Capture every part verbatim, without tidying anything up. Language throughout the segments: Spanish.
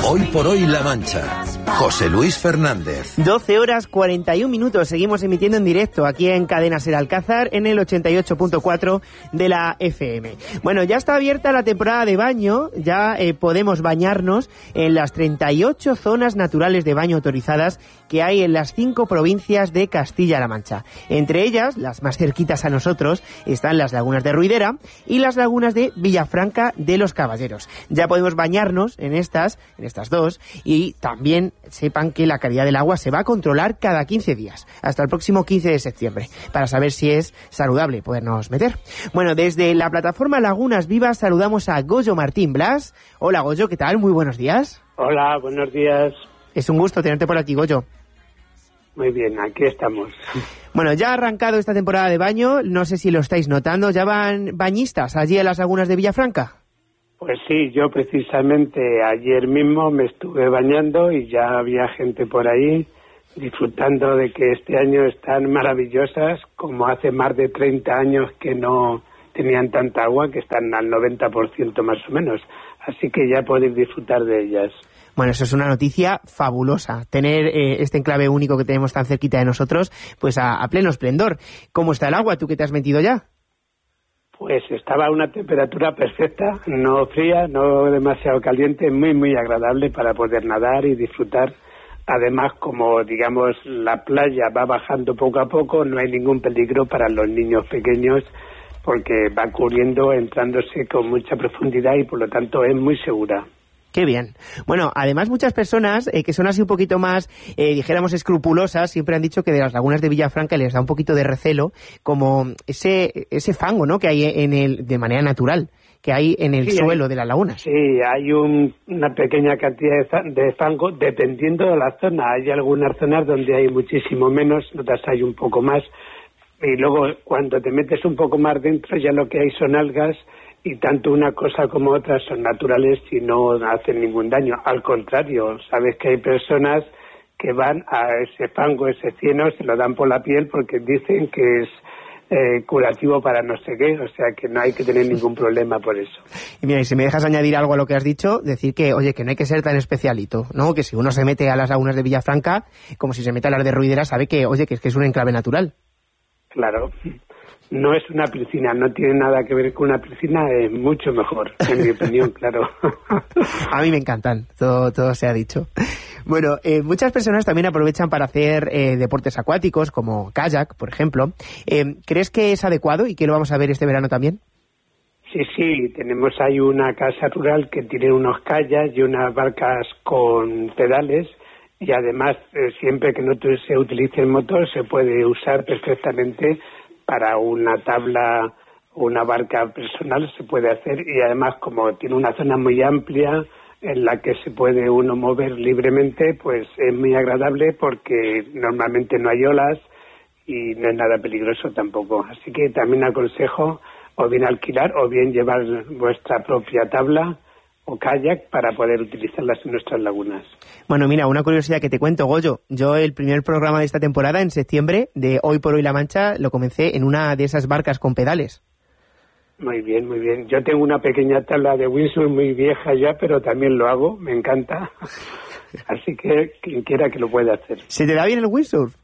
Hoy por hoy La Mancha. José Luis Fernández. doce horas cuarenta y un minutos. Seguimos emitiendo en directo aquí en Cadena Ser Alcázar en el ochenta y ocho punto cuatro de la F M. Bueno, ya está abierta la temporada de baño. Ya eh, podemos bañarnos en las treinta y ocho zonas naturales de baño autorizadas que hay en las cinco provincias de Castilla-La Mancha. Entre ellas, las más cerquitas a nosotros, están las lagunas de Ruidera y las lagunas de Villafranca de los Caballeros. Ya podemos bañarnos en estas, en estas dos, y también sepan que la calidad del agua se va a controlar cada quince días, hasta el próximo quince de septiembre, para saber si es saludable podernos meter. Bueno, desde la plataforma Lagunas Vivas saludamos a Goyo Martín Blas. Hola Goyo, ¿qué tal? Muy buenos días. Hola, buenos días. Es un gusto tenerte por aquí, Goyo. Muy bien, aquí estamos. Bueno, ya ha arrancado esta temporada de baño, no sé si lo estáis notando, ¿ya van bañistas allí a las lagunas de Villafranca? Pues sí, yo precisamente ayer mismo me estuve bañando y ya había gente por ahí disfrutando de que este año están maravillosas, como hace más de treinta años que no tenían tanta agua, que están al noventa por ciento más o menos, así que ya podéis disfrutar de ellas. Bueno, eso es una noticia fabulosa, tener eh, este enclave único que tenemos tan cerquita de nosotros, pues a, a pleno esplendor. ¿Cómo está el agua? ¿Tú que te has metido ya? Pues estaba a una temperatura perfecta, no fría, no demasiado caliente, muy, muy agradable para poder nadar y disfrutar. Además, como digamos la playa va bajando poco a poco, no hay ningún peligro para los niños pequeños porque va cubriendo, entrándose con mucha profundidad y por lo tanto es muy segura. Qué bien. Bueno, además muchas personas eh, que son así un poquito más, eh, dijéramos, escrupulosas, siempre han dicho que de las lagunas de Villafranca les da un poquito de recelo, como ese ese fango, ¿no?, que hay en el, de manera natural, que hay en el sí, suelo hay, de las lagunas. Sí, hay un, una pequeña cantidad de, de fango, dependiendo de la zona. Hay algunas zonas donde hay muchísimo menos, otras hay un poco más, y luego cuando te metes un poco más dentro ya lo que hay son algas, y tanto una cosa como otra son naturales y no hacen ningún daño. Al contrario, sabes que hay personas que van a ese fango, ese cieno, se lo dan por la piel porque dicen que es eh, curativo para no sé qué, o sea que no hay que tener ningún problema por eso. Y mira, y si me dejas añadir algo a lo que has dicho, decir que, oye, que no hay que ser tan especialito, ¿no? Que si uno se mete a las lagunas de Villafranca, como si se mete a las de Ruidera, sabe que, oye, que es que es un enclave natural. Claro. No es una piscina, no tiene nada que ver con una piscina, es mucho mejor, en mi opinión, claro. A mí me encantan, todo, todo se ha dicho. Bueno, eh, muchas personas también aprovechan para hacer eh, deportes acuáticos, como kayak, por ejemplo. Eh, ¿Crees que es adecuado y que lo vamos a ver este verano también? Sí, sí, tenemos ahí una casa rural que tiene unos kayaks y unas barcas con pedales, y además, eh, siempre que no se utilice el motor, se puede usar perfectamente para una tabla o una barca personal, se puede hacer, y además como tiene una zona muy amplia en la que se puede uno mover libremente, pues es muy agradable porque normalmente no hay olas y no es nada peligroso tampoco. Así que también aconsejo o bien alquilar o bien llevar vuestra propia tabla o kayak para poder utilizarlas en nuestras lagunas. Bueno, mira, una curiosidad que te cuento, Goyo. Yo el primer programa de esta temporada, en septiembre, de Hoy por Hoy La Mancha, lo comencé en una de esas barcas con pedales. Muy bien, muy bien. Yo tengo una pequeña tabla de windsurf muy vieja ya, pero también lo hago, me encanta. Así que quien quiera que lo pueda hacer. ¿Se te da bien el windsurf?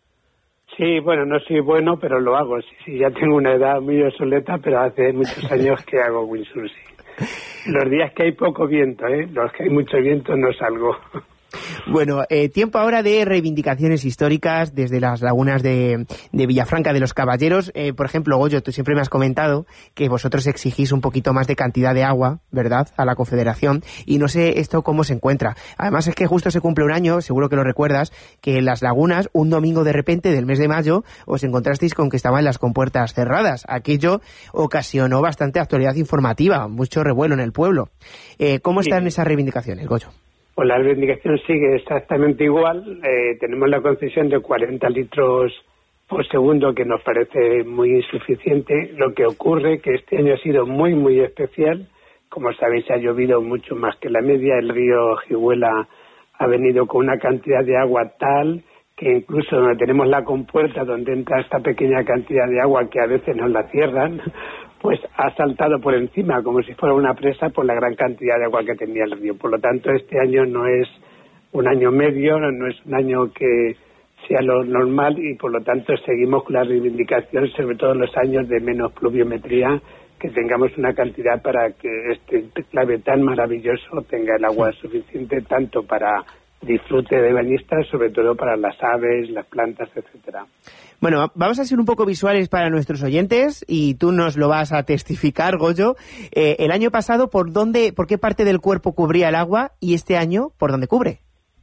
Sí, bueno, no soy bueno, pero lo hago. Sí, sí, ya tengo una edad muy obsoleta, pero hace muchos años que hago windsurf, sí. Los días que hay poco viento, ¿eh? Los que hay mucho viento no salgo. Bueno, eh, tiempo ahora de reivindicaciones históricas desde las lagunas de, de Villafranca de los Caballeros. Eh, por ejemplo, Goyo, tú siempre me has comentado que vosotros exigís un poquito más de cantidad de agua, ¿verdad?, a la Confederación, y no sé esto cómo se encuentra. Además es que justo se cumple un año, seguro que lo recuerdas, que en las lagunas, un domingo de repente del mes de mayo, os encontrasteis con que estaban las compuertas cerradas. Aquello ocasionó bastante actualidad informativa, mucho revuelo en el pueblo. Eh, ¿Cómo están esas reivindicaciones, Goyo? Pues la reivindicación sigue exactamente igual. Eh, tenemos la concesión de cuarenta litros por segundo, que nos parece muy insuficiente. Lo que ocurre que este año ha sido muy, muy especial. Como sabéis, ha llovido mucho más que la media. El río Jiguela ha venido con una cantidad de agua tal que incluso donde tenemos la compuerta donde entra esta pequeña cantidad de agua, que a veces nos la cierran pues ha saltado por encima, como si fuera una presa, por la gran cantidad de agua que tenía el río. Por lo tanto, este año no es un año medio, no es un año que sea lo normal y, por lo tanto, seguimos con la reivindicación, sobre todo en los años de menos pluviometría, que tengamos una cantidad para que este enclave tan maravilloso tenga el agua suficiente tanto para disfrute de bañistas, sobre todo para las aves, las plantas, etcétera. Bueno, vamos a ser un poco visuales para nuestros oyentes y tú nos lo vas a testificar, Goyo. Eh, el año pasado, ¿por dónde, por qué parte del cuerpo cubría el agua y este año, por dónde cubre?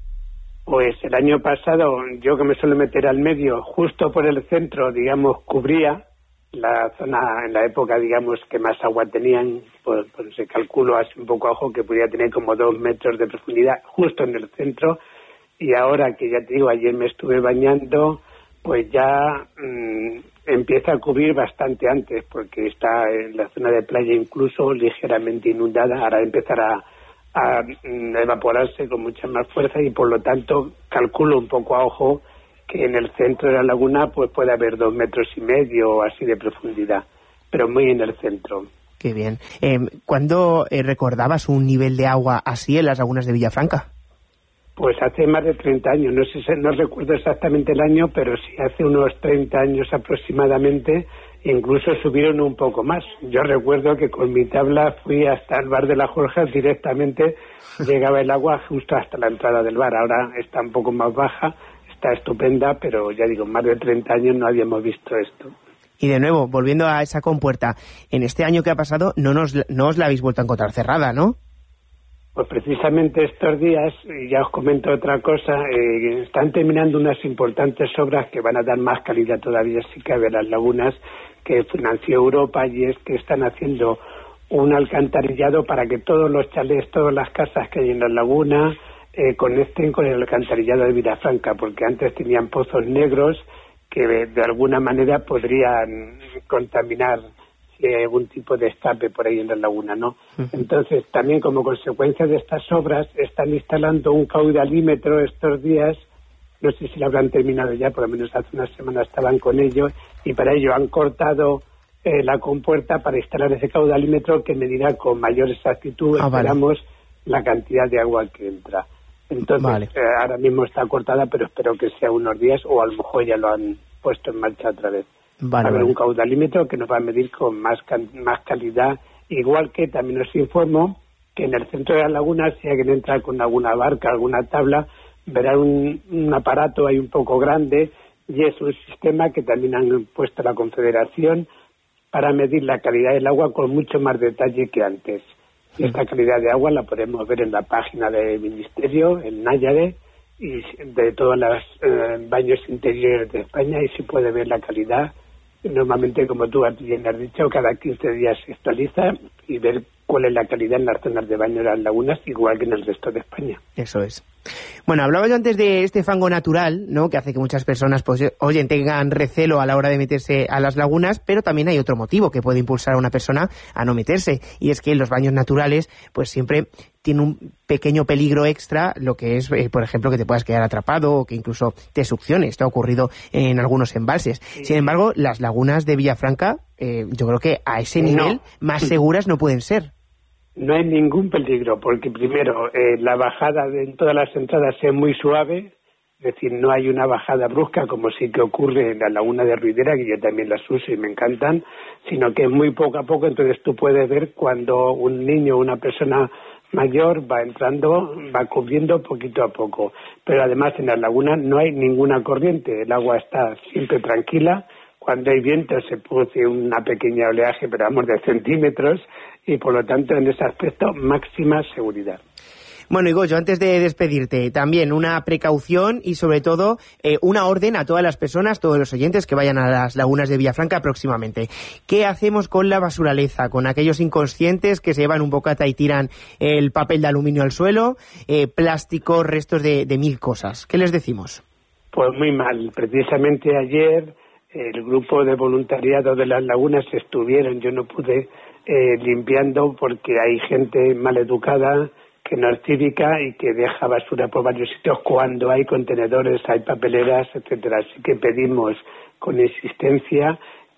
Pues el año pasado, yo que me suelo meter al medio, justo por el centro, digamos, cubría la zona, en la época, digamos, que más agua tenían, pues, pues se calculó así un poco a ojo que podía tener como dos metros de profundidad justo en el centro, y ahora que ya te digo, ayer me estuve bañando, pues ya mmm, empieza a cubrir bastante antes, porque está en la zona de playa incluso ligeramente inundada, ahora empezará a evaporarse con mucha más fuerza y por lo tanto calculo un poco a ojo que en el centro de la laguna pues puede haber dos metros y medio o así de profundidad, pero muy en el centro. Qué bien. Eh, ¿Cuándo eh, recordabas un nivel de agua así en las lagunas de Villafranca? Pues hace más de treinta años, no sé, no recuerdo exactamente el año, pero sí hace unos treinta años aproximadamente. Incluso subieron un poco más. Yo recuerdo que con mi tabla fui hasta el bar de la Jorge, directamente llegaba el agua justo hasta la entrada del bar. Ahora está un poco más baja, está estupenda, pero ya digo, más de treinta años no habíamos visto esto. Y de nuevo, volviendo a esa compuerta, en este año que ha pasado no, nos, no os la habéis vuelto a encontrar cerrada, ¿no? Pues precisamente estos días, y ya os comento otra cosa, eh, están terminando unas importantes obras que van a dar más calidad todavía, sí que a ver las lagunas, que financió Europa, y es que están haciendo un alcantarillado para que todos los chalés, todas las casas que hay en la laguna eh, conecten con el alcantarillado de Villafranca, porque antes tenían pozos negros que de, de alguna manera podrían contaminar si hay algún tipo de escape por ahí en la laguna, ¿no? Uh-huh. Entonces, también como consecuencia de estas obras, están instalando un caudalímetro estos días, no sé si lo habrán terminado ya, por lo menos hace una semana estaban con ello, y para ello han cortado eh, la compuerta para instalar ese caudalímetro que medirá con mayor exactitud, ah, esperamos, vale, la cantidad de agua que entra. Entonces, vale, eh, ahora mismo está cortada, pero espero que sea unos días, o a lo mejor ya lo han puesto en marcha otra vez. Vale, a ver, vale, un caudalímetro que nos va a medir con más, más calidad, igual que también os informo que en el centro de la laguna, si alguien entra con alguna barca, alguna tabla, verá un, un aparato ahí un poco grande, y es un sistema que también han puesto la Confederación para medir la calidad del agua con mucho más detalle que antes. Sí. Esta calidad de agua la podemos ver en la página del Ministerio, en Náyade, y de todos los eh, baños interiores de España, y se puede ver la calidad. Normalmente, como tú bien has dicho, cada quince días se actualiza y ver cuál es la calidad en las zonas de baño de las lagunas, igual que en el resto de España. Eso es. Bueno, hablaba yo antes de este fango natural, ¿no?, que hace que muchas personas, pues, oye, tengan recelo a la hora de meterse a las lagunas, pero también hay otro motivo que puede impulsar a una persona a no meterse, y es que los baños naturales, pues siempre tiene un pequeño peligro extra, lo que es, eh, por ejemplo, que te puedas quedar atrapado o que incluso te succione. Esto ha ocurrido en algunos embalses. Sí. Sin embargo, las lagunas de Villafranca, eh, yo creo que a ese nivel no. más seguras no pueden ser. No hay ningún peligro, porque primero, eh, la bajada de, en todas las entradas es muy suave, es decir, no hay una bajada brusca como sí que ocurre en la laguna de Ruidera, que yo también las uso y me encantan, sino que es muy poco a poco. Entonces tú puedes ver cuando un niño o una persona mayor va entrando, va cubriendo poquito a poco. Pero además en la laguna no hay ninguna corriente, el agua está siempre tranquila. Cuando hay viento se produce una pequeña oleaje, pero vamos, de centímetros, y por lo tanto en ese aspecto máxima seguridad. Bueno, y Goyo, antes de despedirte, también una precaución y sobre todo eh, una orden a todas las personas, todos los oyentes que vayan a las lagunas de Villafranca próximamente. ¿Qué hacemos con la basuraleza? Con aquellos inconscientes que se llevan un bocata y tiran el papel de aluminio al suelo, eh, plástico, restos de, de mil cosas. ¿Qué les decimos? Pues muy mal. Precisamente ayer el grupo de voluntariado de las lagunas estuvieron, yo no pude, eh, limpiando porque hay gente maleducada que no es cívica y que deja basura por varios sitios cuando hay contenedores, hay papeleras, etcétera. Así que pedimos con insistencia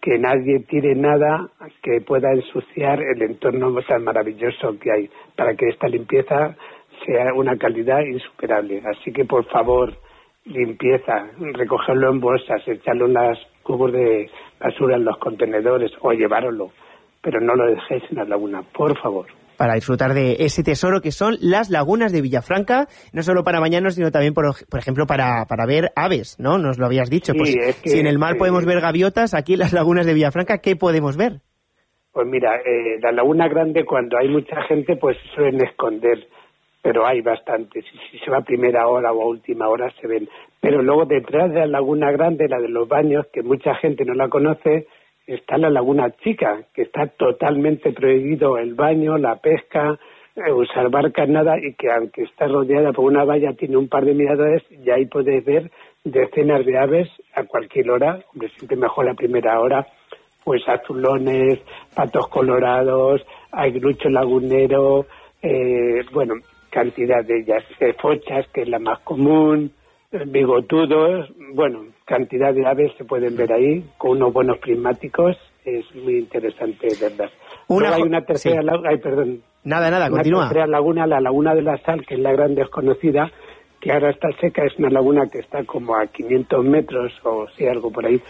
que nadie tire nada que pueda ensuciar el entorno tan maravilloso que hay, para que esta limpieza sea una calidad insuperable. Así que, por favor, limpieza, recogerlo en bolsas, echarlo en los cubos de basura, en los contenedores, o llevároslo, pero no lo dejéis en la laguna, por favor. Para disfrutar de ese tesoro que son las lagunas de Villafranca, no solo para bañarnos, sino también, por, por ejemplo, para, para ver aves, ¿no? Nos lo habías dicho. Sí, pues es que, si en el mar eh, podemos ver gaviotas, aquí en las lagunas de Villafranca, ¿qué podemos ver? Pues mira, eh, la laguna grande, cuando hay mucha gente, pues suelen esconder, pero hay bastantes. Si, si se va a primera hora o a última hora, se ven. Pero luego detrás de la laguna grande, la de los baños, que mucha gente no la conoce, está la laguna chica, que está totalmente prohibido el baño, la pesca, eh, usar barcas, nada, y que aunque está rodeada por una valla, tiene un par de miradores, y ahí puedes ver decenas de aves a cualquier hora, hombre, siempre mejor a primera hora, pues azulones, patos colorados, aigrucho lagunero, eh, bueno, cantidad de ellas, eh, fochas, que es la más común, bigotudos, bueno, cantidad de aves se pueden ver ahí, con unos buenos prismáticos, es muy interesante verlas. Una Luego hay jo- una tercera sí. laguna, ay, perdón, Nada, nada, una continúa. tercera laguna, la laguna de la Sal, que es la gran desconocida, que ahora está seca, es una laguna que está como a quinientos metros, o sí, algo por ahí,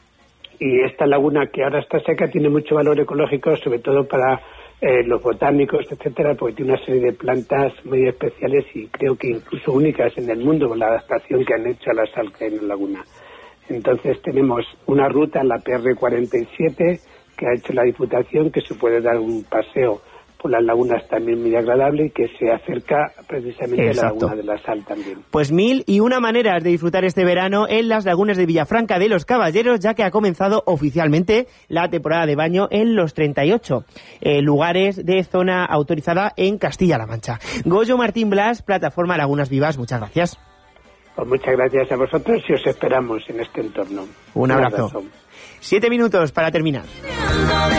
y esta laguna que ahora está seca tiene mucho valor ecológico, sobre todo para eh, los botánicos, etcétera, porque tiene una serie de plantas muy especiales y creo que incluso únicas en el mundo con la adaptación que han hecho a la sal que hay en la laguna. Entonces tenemos una ruta, la P R cuarenta y siete, que ha hecho la Diputación, que se puede dar un paseo por las lagunas también muy agradable y que se acerca precisamente Exacto. a la laguna de la Sal también. Pues mil y una maneras de disfrutar este verano en las lagunas de Villafranca de los Caballeros, ya que ha comenzado oficialmente la temporada de baño en los treinta y ocho eh, lugares de zona autorizada en Castilla-La Mancha. Goyo Martín Blas, Plataforma Lagunas Vivas, muchas gracias. Pues muchas gracias a vosotros y os esperamos en este entorno. Un abrazo. Siete minutos para terminar.